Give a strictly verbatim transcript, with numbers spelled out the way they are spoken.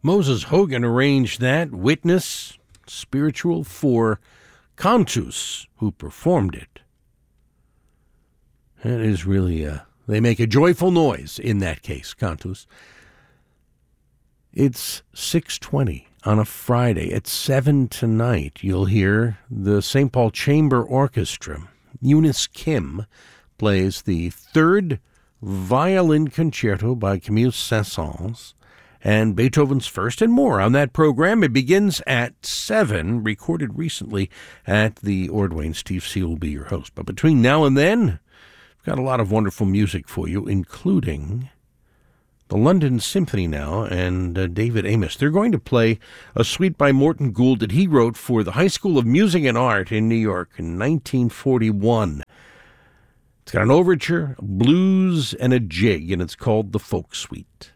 Moses Hogan arranged that, Witness, Spiritual, for Cantus, who performed it. It is really, a, they make a joyful noise in that case, Cantus. It's six twenty on a Friday. At seven tonight, you'll hear the Saint Paul Chamber Orchestra. Eunice Kim plays the third violin concerto by Camille Saint-Saëns and Beethoven's First, and more on that program. It begins at seven, recorded recently at the Ordway. Steve Seal will be your host. But between now and then, we've got a lot of wonderful music for you, including the London Symphony now and uh, David Amos. They're going to play a suite by Morton Gould that he wrote for the High School of Music and Art in New York in nineteen forty-one. It's got an overture, a blues, and a jig, and it's called the Folk Suite.